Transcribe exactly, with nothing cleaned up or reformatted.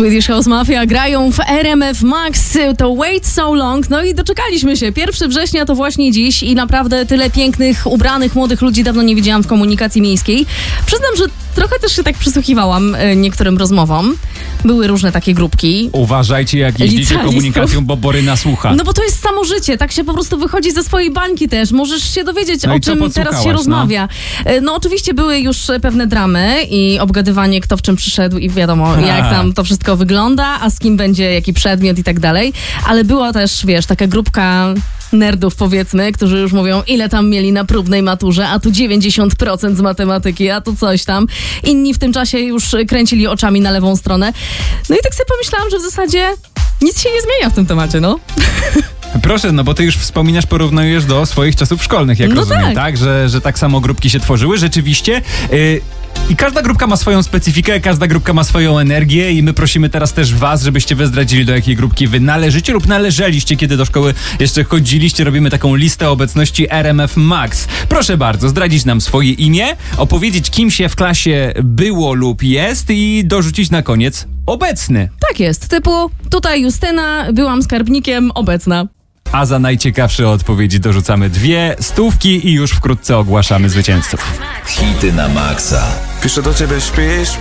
Swedish House Mafia grają w R M F Max, to Wait So Long, no i doczekaliśmy się. pierwszego września to właśnie dziś i naprawdę tyle pięknych, ubranych młodych ludzi dawno nie widziałam w komunikacji miejskiej. Przyznam, że trochę też się tak przysłuchiwałam niektórym rozmowom. Były różne takie grupki. Uważajcie, jak jeździcie komunikacją, bo Boryna słucha. No bo to jest samo życie, tak się po prostu wychodzi ze swojej bańki też. Możesz się dowiedzieć, no o czym teraz się rozmawia. No? no oczywiście były już pewne dramy i obgadywanie, kto w czym przyszedł i wiadomo, ha. jak tam to wszystko wygląda, a z kim będzie jaki przedmiot i tak dalej. Ale była też, wiesz, taka grupka nerdów, powiedzmy, którzy już mówią, ile tam mieli na próbnej maturze, a tu dziewięćdziesiąt procent z matematyki, a tu coś tam. Inni w tym czasie już kręcili oczami na lewą stronę. No i tak sobie pomyślałam, że w zasadzie nic się nie zmienia w tym temacie, no. Proszę, no bo ty już wspominasz, porównujesz do swoich czasów szkolnych, jak no rozumiem, tak? tak? Że, że tak samo grupki się tworzyły, rzeczywiście. Yy, I każda grupka ma swoją specyfikę, każda grupka ma swoją energię i my prosimy teraz też was, żebyście wy zdradzili, do jakiej grupki wy należycie lub należeliście, kiedy do szkoły jeszcze chodziliście. Robimy taką listę obecności R M F Max. Proszę bardzo, zdradzić nam swoje imię, opowiedzieć, kim się w klasie było lub jest i dorzucić na koniec obecny. Tak jest, typu tutaj Justyna, byłam skarbnikiem, obecna. A za najciekawsze odpowiedzi dorzucamy dwie stówki i już wkrótce ogłaszamy zwycięzców. Hity na maksa. Piszę do ciebie, śpisz.